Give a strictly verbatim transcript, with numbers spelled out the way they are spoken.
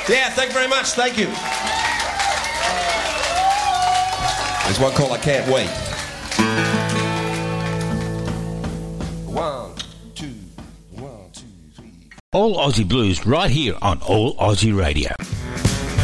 Yeah, thank you very much. Thank you. There's one called I Can't Wait. One, two, one, two, three. All Aussie Blues right here on All Aussie Radio.